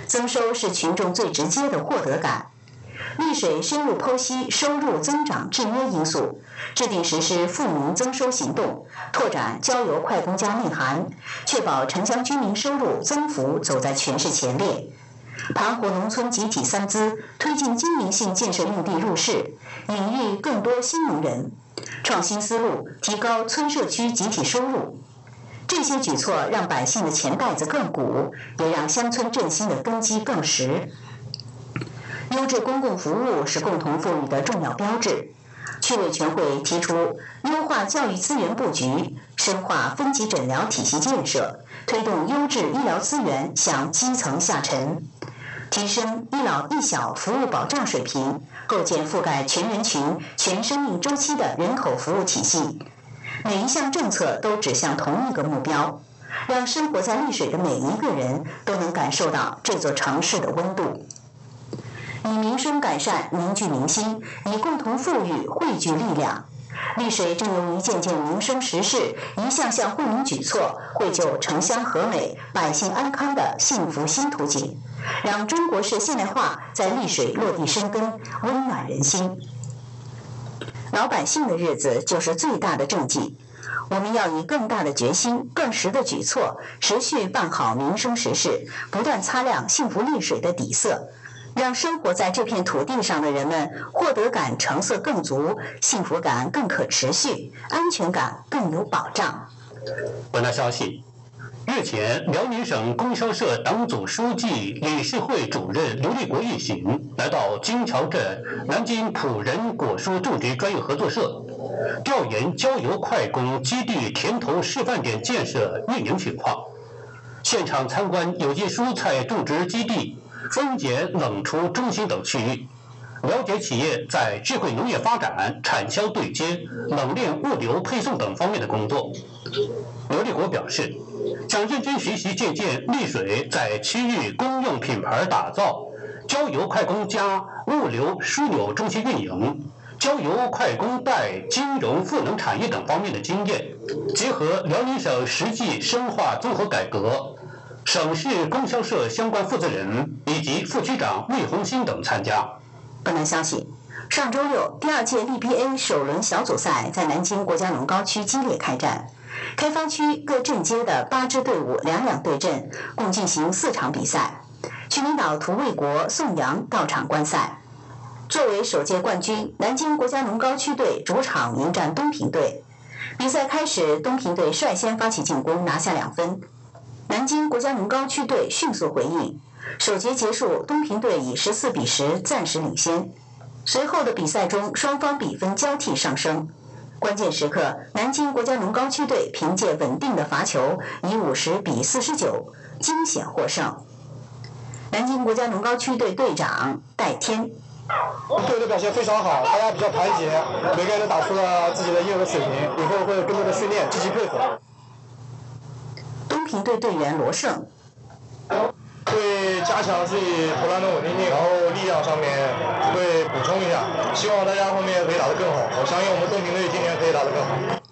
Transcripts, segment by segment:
增收是群众最直接的获得感。丽水深入剖析收入增长制约因素，制定实施富民增收行动，拓展郊游快公家内涵，确保城乡居民收入增幅走在全市前列。盘活农村集体三资，推进经营性建设用地入市，引育更多新农人，创新思路，提高村社区集体收入。这些举措让百姓的钱袋子更鼓，也让乡村振兴的根基更实。优质公共服务是共同富裕的重要标志。区委全会提出优化教育资源布局，深化分级诊疗体系建设，推动优质医疗资源向基层下沉，提升一老一小服务保障水平，构建覆盖全人群、全生命周期的人口服务体系。每一项政策都指向同一个目标，让生活在丽水的每一个人都能感受到这座城市的温度。以民生改善凝聚民心，以共同富裕汇聚力量。丽水正由一件件民生实事、一项项惠民举措，绘就城乡和美、百姓安康的幸福新图景，让中国式现代化在丽水落地生根，温暖人心。老百姓的日子就是最大的政绩，我们要以更大的决心、更实的举措，持续办好民生实事，不断擦亮幸福丽水的底色，让生活在这片土地上的人们获得感成色更足，幸福感更可持续，安全感更有保障。 本台消息，日前，辽宁省供销社党组书记、理事会主任刘立国一行来到金桥镇南京普仁果蔬种植专业合作社，调研郊游快攻基地田头示范点建设运营情况，现场参观有机蔬菜种植基地、分拣冷储中心等区域，了解企业在智慧农业发展、产销对接、冷链物流配送等方面的工作。刘立国表示，将认真学习借鉴丽水在区域公用品牌打造、郊游快攻加物流枢纽中心运营、郊游快攻带金融赋能产业等方面的经验，结合辽宁省实际深化综合改革，省市供销社相关负责人以及副区长魏红星等参加。 本台消息，上周六，第二届力 BA 首轮小组赛在南京国家农高区激烈开战，开发区各镇街的8支队伍两两对阵，共进行4场比赛。区领导涂卫国、宋阳到场观赛。作为首届冠军，南京国家农高区队主场迎战东平队。比赛开始，东平队率先发起进攻，拿下2分。南京国家农高区队迅速回应，首节结束，东平队以14比10暂时领先。随后的比赛中，双方比分交替上升。关键时刻，南京国家农高区队凭借稳定的罚球，以50比49惊险获胜。南京国家农高区队队长戴天， 队的表现非常好，大家比较团结，每个人都打出了自己的应有的水平，以后会更多的训练，积极配合。 东平队队员罗胜， 会加强自己投篮的稳定性，然后力量上面会补充一下，希望大家后面可以打得更好。我相信我们东平队今年可以打得更好。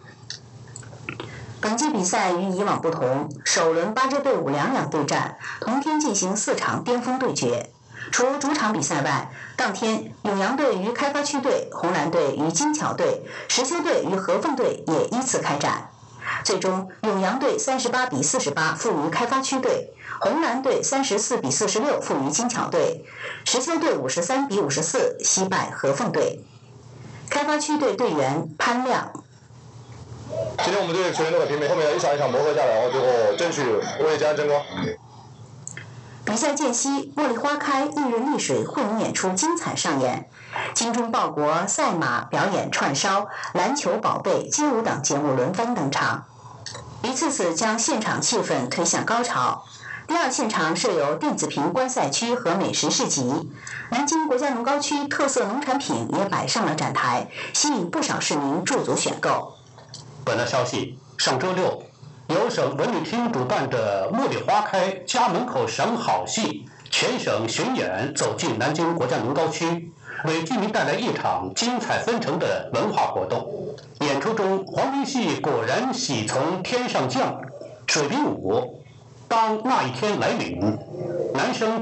本届比赛与以往不同，首轮8支队伍两两对战，同天进行4场巅峰对决。除主场比赛外，当天永阳队与开发区队、红蓝队与金桥队、石丘队与和凤队也依次开战。最终，永阳队38比48负于开发区队，红蓝队34比46负于金桥队，石丘队53比54惜败和凤队。开发区队队员潘亮， 今天我们队球员都很拼命，后面要一场一场磨合下来，然后最后争取为家争光。 比赛间隙，茉莉花开、丽润丽水惠民演出精彩上演，精忠报国、赛马表演串烧、篮球宝贝、街舞等节目轮番登场，一次次将现场气氛推向高潮。第二现场设有电子屏观赛区和美食市集，南京国家农高区特色农产品也摆上了展台，吸引不少市民驻足选购。 本台消息，上周六，由省文旅厅主办的茉莉花开家门口赏好戏全省巡演走进南京国家农高区，为居民带来一场精彩纷呈的文化活动。演出中，黄梅戏果然喜从天上降，水兵舞当那一天来临，男生